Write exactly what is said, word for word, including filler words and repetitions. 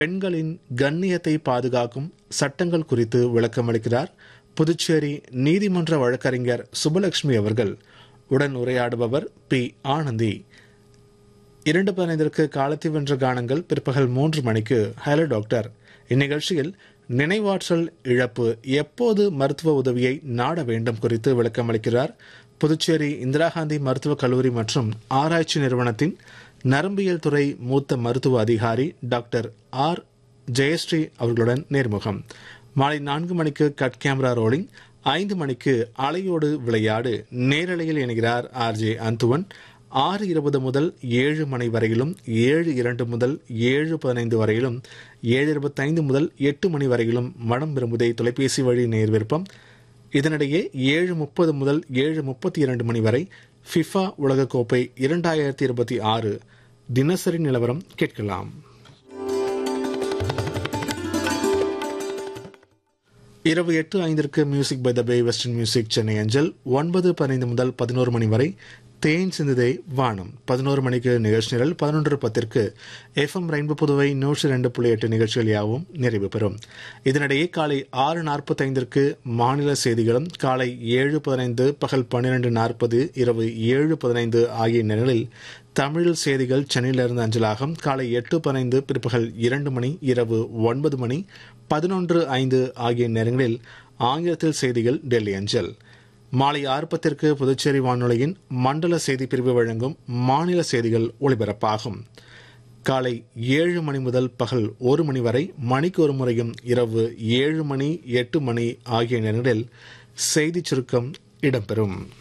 பெண்களின் கண்ணியத்தை பாதுகாக்கும் சட்டங்கள் குறித்து விளக்கமளிக்கிறார் புதுச்சேரி நீதிமன்ற வழக்கறிஞர் சுபலட்சுமி அவர்கள். உடன் உரையாடுபவர் பி ஆனந்தி. இரண்டு பதினைந்திற்கு காலத்தை வென்ற கானங்கள் பிற்பகல் மூன்று மணிக்கு ஹலோ டாக்டர். இந்நிகழ்ச்சியில் நினைவாற்றல் இழப்பு எப்போது மருத்துவ உதவியை நாட வேண்டும் குறித்து விளக்கமளிக்கிறார் புதுச்சேரி இந்திரா காந்தி மருத்துவக் கல்லூரி மற்றும் ஆராய்ச்சி நிறுவனத்தின் நரம்பியல் துறை மூத்த மருத்துவ அதிகாரி டாக்டர் ஆர் ஜெயஸ்ரீ அவர்களுடன் நேர்முகம். மாலை நான்கு மணிக்கு கட் கேமரா ரோலிங். ஐந்து மணிக்கு அலையோடு விளையாடு நேரலையில் இணைகிறார் ஆர் ஜே அந்துவன். ஆறு இருபது முதல் ஏழு மணி வரையிலும், ஏழு இரண்டு முதல் ஏழு பதினைந்து வரையிலும், ஏழு இருபத்தைந்து முதல் எட்டு மணி வரையிலும் மனம் விரும்புதை தொலைபேசி வழி நேர் விருப்பம். இதனிடையே ஏழு முப்பது முதல் ஏழு முப்பத்தி இரண்டு மணி வரை ஃபிஃபா உலகக்கோப்பை இரண்டாயிரத்தி இருபத்தி ஆறு தினசரி நிலவரம் கேட்கலாம். இரவு எட்டு ஐந்திற்கு music by the pay western music Chennai அஞ்சல். ஒன்பது பதினைந்து முதல் பதினோரு மணி வரை தேன் சிந்துதே வானம். பதினோரு மணிக்கு நிகழ்ச்சி நிரல். பதினொன்று பத்திற்கு எஃப் எம் ரெயின்போ புதுவை நூற்றி ரெண்டு புள்ளி எட்டு நிகழ்ச்சிகள் யாவும் நிறைவு பெறும். இதனிடையே காலை ஆறு நாற்பத்தைந்திற்கு மாநில செய்திகளும், காலை ஏழு பதினைந்து, பகல் பன்னிரண்டு நாற்பது, இரவு ஏழு பதினைந்து ஆகிய நேரங்களில் தமிழில் செய்திகள் சென்னையிலிருந்து அஞ்சலாகும். காலை எட்டு பதினைந்து, பிற்பகல் இரண்டு மணி, இரவு ஒன்பது மணி, பதினொன்று ஐந்து ஆகிய நேரங்களில் ஆங்கிலத்தில் செய்திகள் டெல்லி அஞ்சல். மாலை ஆறு பத்திற்கு புதுச்சேரி வானொலியின் மண்டல செய்தி பிரிவு வழங்கும் மாநில செய்திகள் ஒலிபரப்பாகும். காலை ஏழு மணி முதல் பகல் ஒரு மணி வரை மணிக்கு ஒரு முறையும், இரவு ஏழு மணி, எட்டு மணி ஆகிய நேரங்களில் செய்திச் சுருக்கம் இடம்பெறும்.